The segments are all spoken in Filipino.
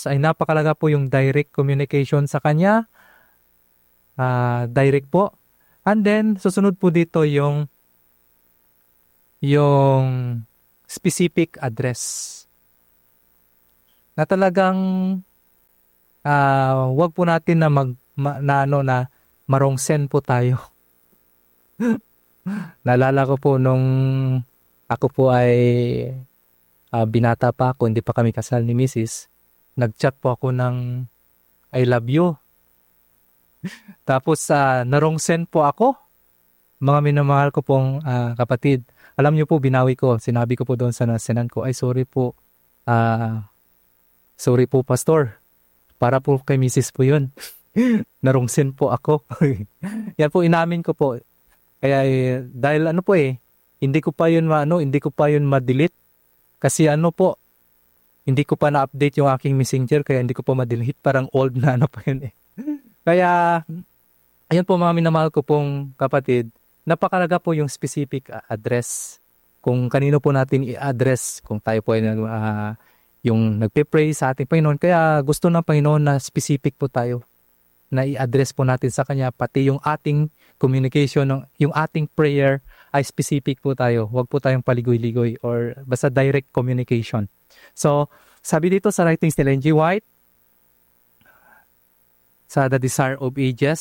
Diyos ay napakalaga po yung direct communication sa Kanya. Direct po. And then, susunod po dito yung specific address. Na talagang wag po natin na marongsen po tayo. Naalala ko po nung ako po ay binata pa ako, hindi pa kami kasal ni Mrs. Nag-chat po ako ng I love you. Tapos narongsen po ako. Mga minamahal ko pong kapatid. Alam niyo po, binawi ko. Sinabi ko po doon sa nasenan ko, ay sorry po. Sorry po, pastor. Para po kay Mrs. po yun. Narongsen po ako. Yan po, inamin ko po. Kaya dahil hindi ko pa yun ma-delete. Kasi hindi ko pa na-update yung aking messenger, kaya hindi ko pa ma-delete. Parang old na pa yun eh. Kaya, ayun po mga minamahal ko pong kapatid, napakalaga po yung specific address. Kung kanino po natin i-address, kung tayo po ay yung nagpe-pray sa ating Panginoon. Kaya gusto ng Panginoon na specific po tayo, na i-address po natin sa Kanya, pati yung ating communication, yung ating prayer ay specific po tayo. Huwag po tayong paligoy-ligoy or basta direct communication. So, sabi dito sa writings ni Ellen G. White, sa The Desire of Ages,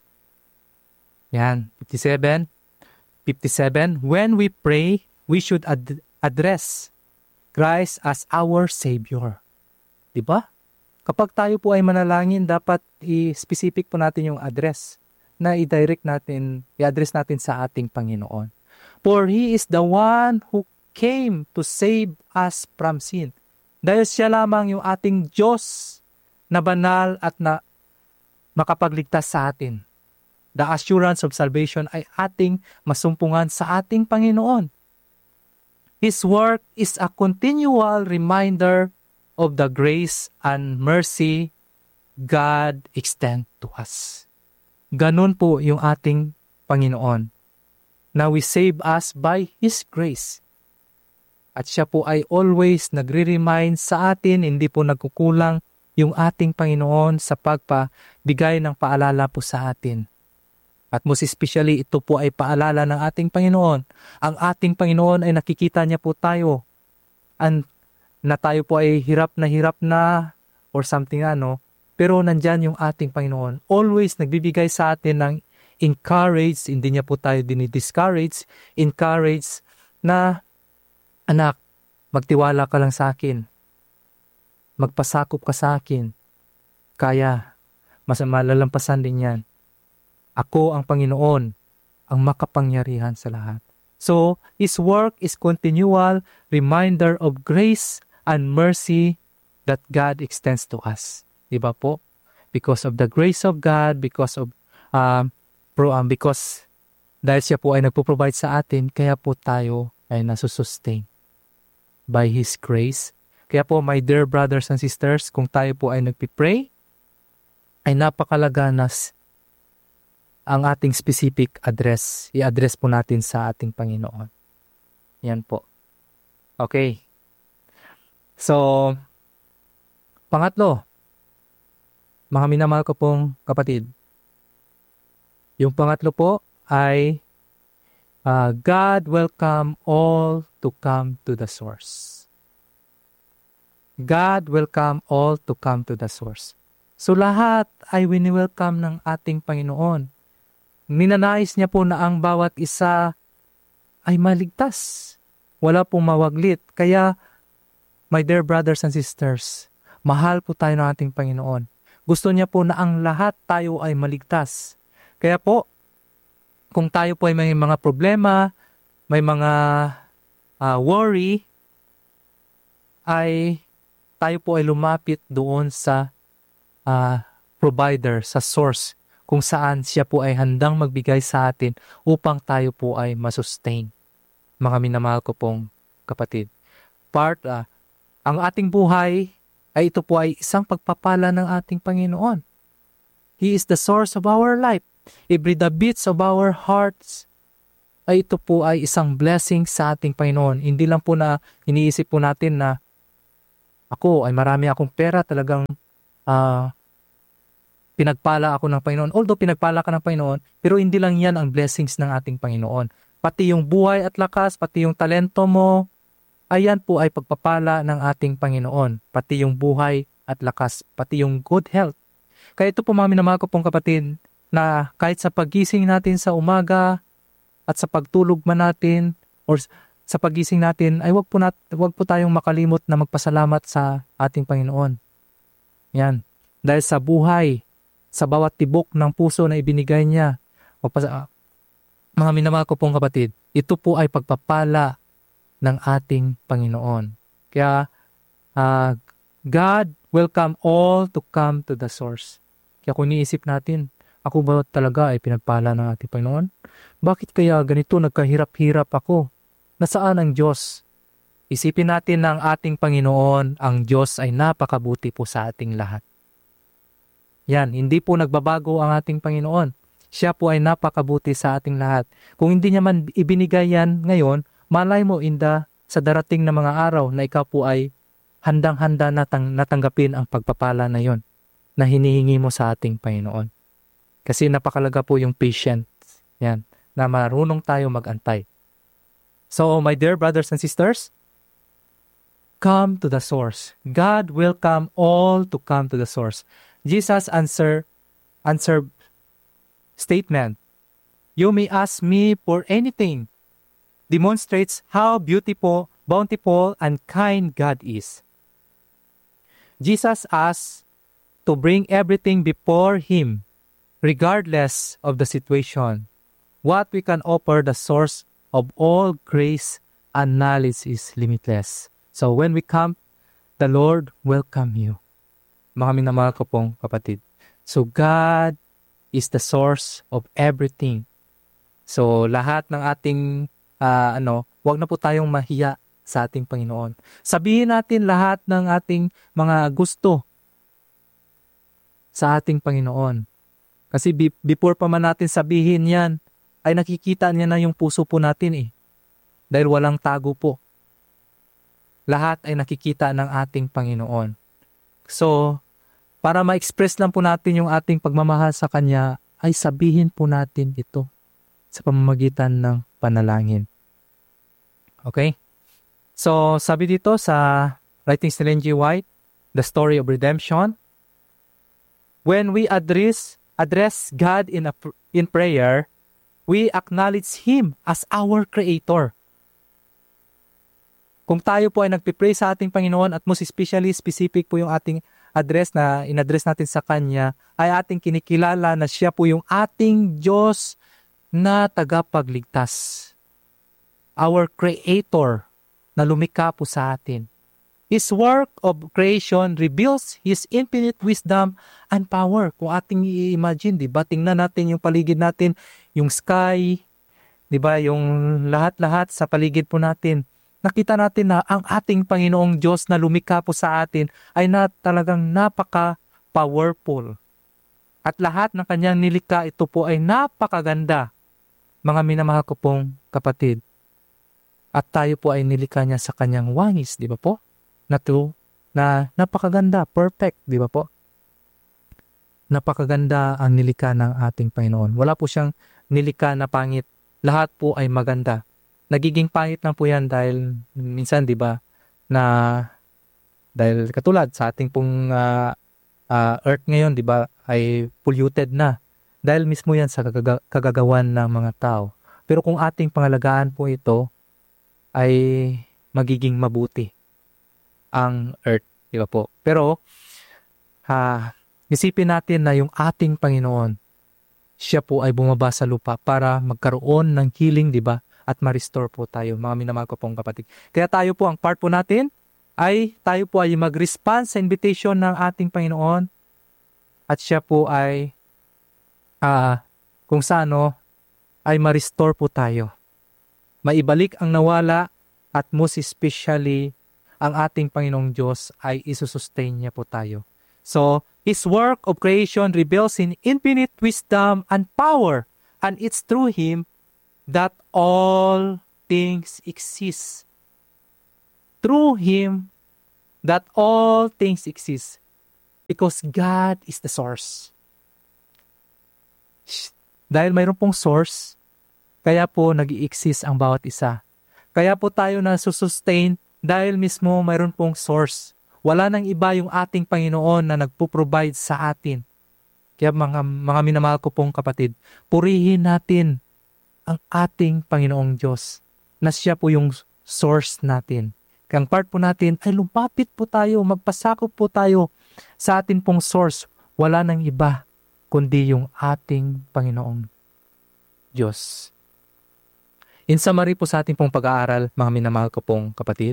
yan, 57, when we pray, we should address Christ as our Savior. Diba? Kapag tayo po ay manalangin, dapat i-specific po natin yung address na i-address natin sa ating Panginoon. For He is the one who came to save us from sin. Dahil siya lamang yung ating Diyos na banal at na makapagligtas sa atin. The assurance of salvation ay ating masumpungan sa ating Panginoon. His work is a continual reminder of the grace and mercy God extend to us. Ganun po yung ating Panginoon. Now we save us by His grace. At siya po ay always nagre-remind sa atin, hindi po nagkukulang yung ating Panginoon sa pagpabigay ng paalala po sa atin. At most especially, ito po ay paalala ng ating Panginoon. Ang ating Panginoon ay nakikita niya po tayo. Na tayo po ay hirap na or something pero nandyan yung ating Panginoon. Always nagbibigay sa atin ng encourage, hindi niya po tayo dinidiscourage, encourage na, anak, magtiwala ka lang sa akin. Magpasakop ka sa akin. Kaya, mas malalampasan din yan. Ako ang Panginoon, ang makapangyarihan sa lahat. So, His work is continual reminder of grace and mercy that God extends to us. Diba po? Because of the grace of God, because dahil siya po ay nagpo-provide sa atin, kaya po tayo ay nasusustain by His grace. Kaya po, my dear brothers and sisters, kung tayo po ay nagpipray, ay napakalaga na ang ating specific address, i-address po natin sa ating Panginoon. Yan po. Okay. So, pangatlo, mga minamahal ko pong kapatid, yung pangatlo po ay God welcome all to come to the source. God welcome all to come to the source. So lahat ay wini-welcome ng ating Panginoon. Ninanais niya po na ang bawat isa ay maligtas. Wala pong mawaglit. Kaya, my dear brothers and sisters, mahal po tayo ng ating Panginoon. Gusto niya po na ang lahat tayo ay maligtas. Kaya po, kung tayo po ay may mga problema, may mga worry, ay tayo po ay lumapit doon sa provider, sa source, kung saan siya po ay handang magbigay sa atin upang tayo po ay masustain. Mga minamahal ko pong kapatid. Ang ating buhay ay ito po ay isang pagpapala ng ating Panginoon. He is the source of our life. Every the beats of our hearts ay ito po ay isang blessing sa ating Panginoon. Hindi lang po na iniisip po natin na Ako ay marami akong pera, talagang ah, pinagpala ako ng Panginoon. Although pinagpala ka ng Panginoon, pero hindi lang yan ang blessings ng ating Panginoon. Pati yung buhay at lakas, pati yung talento mo, ayan po ay pagpapala ng ating Panginoon. Pati yung buhay at lakas, pati yung good health. Kaya ito po mga minamahal ko pong kapatid, na kahit sa pagising natin sa umaga at sa pagtulog man natin or sa pagising natin, ay wag po tayong makalimot na magpasalamat sa ating Panginoon. Yan. Dahil sa buhay, sa bawat tibok ng puso na ibinigay niya, mga minamahal ko pong kapatid, ito po ay pagpapala ng ating Panginoon. Kaya, God welcome all to come to the source. Kaya kung iniisip natin, ako ba talaga ay pinagpala ng ating Panginoon? Bakit kaya ganito nagkahirap-hirap ako? Nasaan ang Diyos? Isipin natin na ang ating Panginoon, ang Diyos ay napakabuti po sa ating lahat. Yan, hindi po nagbabago ang ating Panginoon. Siya po ay napakabuti sa ating lahat. Kung hindi niya man ibinigay yan ngayon, malay mo sa darating na mga araw na ikaw po ay handang-handa natanggapin ang pagpapala na yon na hinihingi mo sa ating Panginoon. Kasi napakalaga po yung patience. Yan, na marunong tayo magantay. So, my dear brothers and sisters, come to the source. God will come all to come to the source. Jesus' answer statement, "You may ask me for anything," demonstrates how beautiful, bountiful, and kind God is. Jesus asks to bring everything before Him, regardless of the situation. What we can offer the source of all grace and knowledge is limitless. So when we come, the Lord welcome you. Mga minamahal ko pong kapatid. So God is the source of everything. So lahat ng ating wag na po tayong mahiya sa ating Panginoon. Sabihin natin lahat ng ating mga gusto sa ating Panginoon. Kasi before pa man natin sabihin yan, ay nakikita niya na yung puso po natin eh. Dahil walang tago po. Lahat ay nakikita ng ating Panginoon. So, para ma-express lang po natin yung ating pagmamahal sa Kanya, ay sabihin po natin ito sa pamamagitan ng panalangin. Okay? So, sabi dito sa writings ni Ellen G. White, The Story of Redemption, when we address God in prayer, we acknowledge Him as our Creator. Kung tayo po ay nagpipray sa ating Panginoon at most especially specific po yung ating address na inaddress natin sa Kanya, ay ating kinikilala na Siya po yung ating Diyos na tagapagligtas. Our Creator na lumikha po sa atin. His work of creation reveals His infinite wisdom and power. Kung ating i-imagine, diba? Tingnan natin yung paligid natin, yung sky, diba? Yung lahat-lahat sa paligid po natin. Nakita natin na ang ating Panginoong Diyos na lumikha po sa atin ay talagang napaka-powerful. At lahat ng Kanyang nilikha, ito po ay napakaganda. Mga minamahal ko pong kapatid. At tayo po ay nilikha niya sa Kanyang wangis, di ba po? Na napakaganda, perfect, di ba po? Napakaganda ang nilikha ng ating Panginoon. Wala po siyang nilikha na pangit. Lahat po ay maganda. Nagiging pangit lang po yan dahil minsan, di ba, dahil katulad sa ating pong earth ngayon, di ba, ay polluted na. Dahil mismo yan sa kagagawan ng mga tao. Pero kung ating pangalagaan po ito, ay magiging mabuti ang earth, di ba po? Pero, isipin natin na yung ating Panginoon, Siya po ay bumaba sa lupa para magkaroon ng healing, di ba? At ma-restore po tayo, mga minamahal ko pong kapatid. Kaya tayo po, ang part po natin, ay tayo po ay mag-respond sa invitation ng ating Panginoon at Siya po ay kung saan ay ma-restore po tayo. Maibalik ang nawala at most especially ang ating Panginoong Diyos ay isusustain niya po tayo. So, His work of creation reveals in infinite wisdom and power, and it's through Him that all things exist. Through Him, that all things exist because God is the source. Dahil mayroon pong source, kaya po nag-i-exist ang bawat isa. Kaya po tayo na sustain dahil mismo mayroon pong source. Wala nang iba yung ating Panginoon na nagpo-provide sa atin. Kaya mga minamahal ko pong kapatid, purihin natin ang ating Panginoong Diyos na siya po yung source natin. Kaya ang part po natin ay lumapit po tayo, magpasakop po tayo sa atin pong source. Wala nang iba kundi yung ating Panginoong Diyos. In summary po sa ating pong pag-aaral, mga minamahal ko pong kapatid,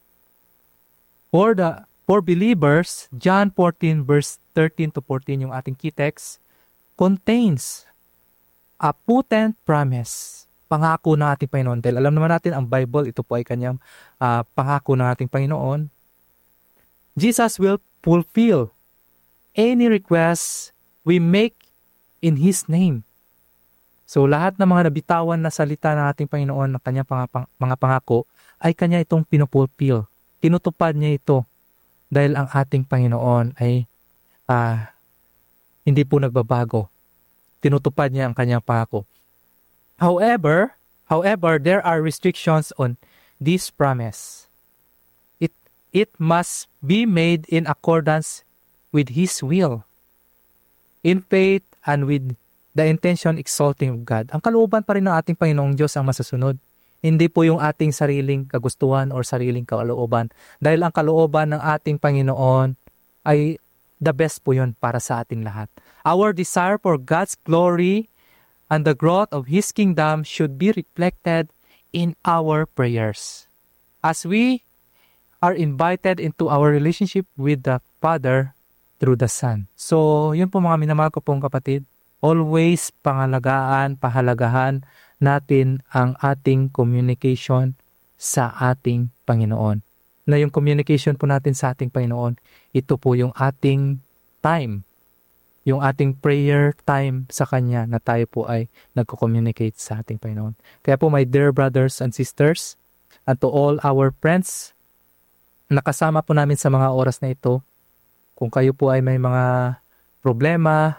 for believers, John 14 verse 13 to 14 yung ating key text, contains a potent promise. Pangako ng ating Panginoon. Dahil alam naman natin, ang Bible, ito po ay kanyang pangako ng ating Panginoon. Jesus will fulfill any request we make in His name. So lahat ng mga nabitawan na salita ng ating Panginoon ng kanyang mga pangako ay kanya itong pinupulfill. Tinutupad niya ito dahil ang ating Panginoon ay hindi po nagbabago. Tinutupad niya ang kanyang pangako. However, there are restrictions on this promise. It must be made in accordance with His will, in faith and with the intention exalting of God. Ang kalooban pa rin ng ating Panginoong Diyos ang masusunod. Hindi po yung ating sariling kagustuhan or sariling kalooban. Dahil ang kalooban ng ating Panginoon ay the best po yun para sa ating lahat. Our desire for God's glory and the growth of His kingdom should be reflected in our prayers. As we are invited into our relationship with the Father through the Son. So, yun po mga minamahal ko pong kapatid. Always pahalagahan natin ang ating communication sa ating Panginoon. Na yung communication po natin sa ating Panginoon, ito po yung ating time, yung ating prayer time sa Kanya na tayo po ay nagko-communicate sa ating Panginoon. Kaya po my dear brothers and sisters, and to all our friends, nakasama po namin sa mga oras na ito, kung kayo po ay may mga problema,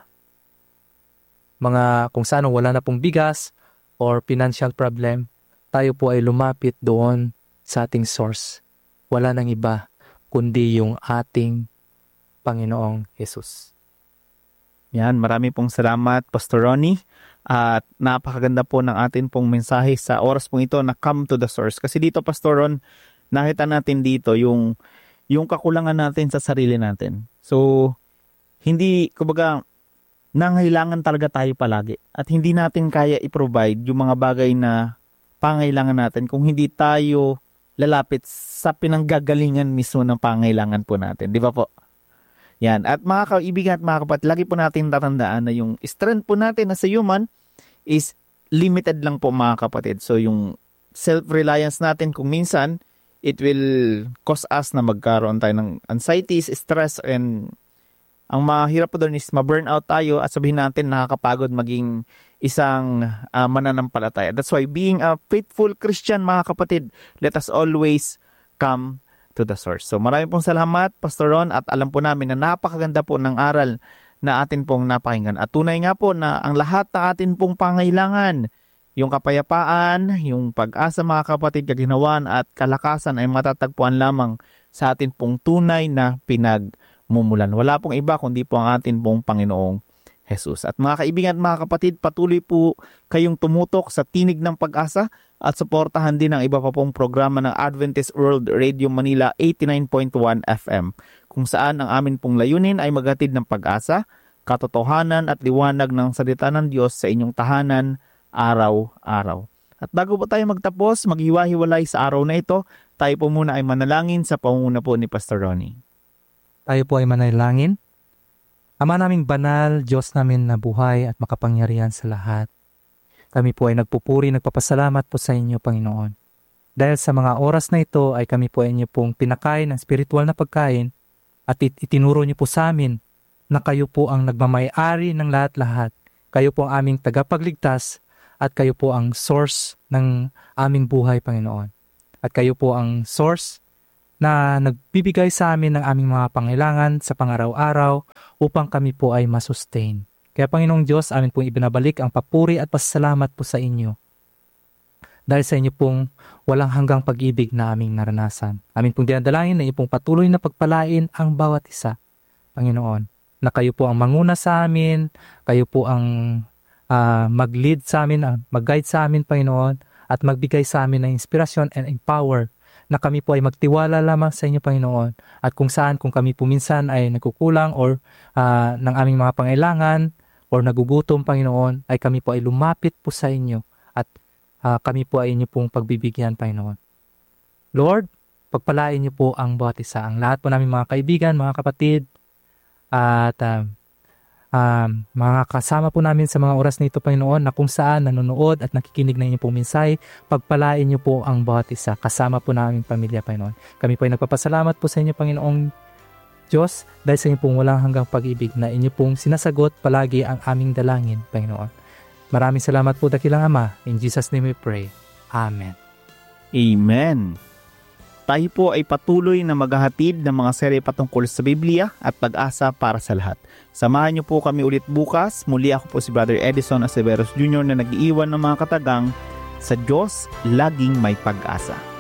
kung saan wala na pong bigas or financial problem, tayo po ay lumapit doon sa ating source. Wala nang iba kundi yung ating Panginoong Jesus. Yan, marami pong salamat, Pastor Ronnie. At napakaganda po ng atin pong mensahe sa oras pong ito na come to the source. Kasi dito, Pastor Ron, nakita natin dito yung kakulangan natin sa sarili natin. So, nangailangan talaga tayo palagi. At hindi natin kaya i-provide yung mga bagay na pangailangan natin kung hindi tayo lalapit sa pinanggagalingan mismo ng pangailangan po natin. Di ba po? Yan. At mga kaibigan at mga kapatid, lagi po natin tatandaan na yung strength po natin as a human is limited lang po mga kapatid. So yung self-reliance natin kung minsan, it will cause us na magkaroon tayo ng anxieties, stress, and ang mahirap po doon is ma-burnout tayo at sabihin natin nakakapagod maging isang mananampalataya. That's why being a faithful Christian, mga kapatid, let us always come to the source. So maraming pong salamat, Pastor Ron, at alam po namin na napakaganda po ng aral na atin pong napakinggan. At tunay nga po na ang lahat na atin pong pangailangan, yung kapayapaan, yung pag-asa mga kapatid, kaginawan at kalakasan ay matatagpuan lamang sa atin pong tunay na pinagmumulan. Wala pong iba kundi po ang atin pong Panginoong Jesus. At mga kaibigan at mga kapatid, patuloy po kayong tumutok sa Tinig ng Pag-asa at suportahan din ang iba pa pong programa ng Adventist World Radio Manila 89.1 FM, kung saan ang amin pong layunin ay maghatid ng pag-asa, katotohanan at liwanag ng salita ng Diyos sa inyong tahanan araw-araw. At bago po tayo magtapos, maghiwa-hiwalay sa araw na ito, tayo po muna ay manalangin sa pangunguna po ni Pastor Ronnie. Tayo po ay manalangin. Ama naming banal, Diyos namin na buhay at makapangyarihan sa lahat. Kami po ay nagpupuri, nagpapasalamat po sa inyo, Panginoon. Dahil sa mga oras na ito ay kami po ay inyo pong pinakain ng spiritual na pagkain at itinuro niyo po sa amin na kayo po ang nagmamay-ari ng lahat-lahat. Kayo po ang aming tagapagligtas at kayo po ang source ng aming buhay, Panginoon. At kayo po ang source na nagbibigay sa amin ng aming mga pangailangan sa pangaraw-araw upang kami po ay masustain. Kaya Panginoong Diyos, amin pong ibinabalik ang papuri at pasasalamat po sa inyo. Dahil sa inyo pong walang hanggang pag-ibig na aming naranasan. Amin pong dinadalangin na inyo pong patuloy na pagpalain ang bawat isa, Panginoon. Na kayo po ang manguna sa amin, kayo po ang mag-lead sa amin, mag-guide sa amin, Panginoon, at magbigay sa amin ng inspirasyon and empower na kami po ay magtiwala lamang sa inyo, Panginoon. At kung kami po minsan ay nagkukulang or ng aming mga pangailangan or nagugutom, Panginoon, ay kami po ay lumapit po sa inyo at kami po ay inyo pong pagbibigyan, Panginoon. Lord, pagpalain niyo po ang bawat isa, ang lahat po namin mga kaibigan, mga kapatid, at mga kasama po namin sa mga oras na ito, Panginoon, na kung saan nanonood at nakikinig na inyo pong minsay, pagpalain niyo po ang bawat isa, kasama po namin pamilya, Panginoon. Kami po ay nagpapasalamat po sa inyo, Panginoong Diyos, dahil sa inyo pong walang hanggang pag-ibig na inyo pong sinasagot palagi ang aming dalangin, Panginoon. Maraming salamat po, dakilang Ama. In Jesus' name we pray. Amen. Amen. Tayo po ay patuloy na maghahatid ng mga serye patungkol sa Biblia at pag-asa para sa lahat. Samahan niyo po kami ulit bukas. Muli ako po si Brother Edison Aceveros Jr. na nag-iiwan ng mga katagang, sa Diyos laging may pag-asa.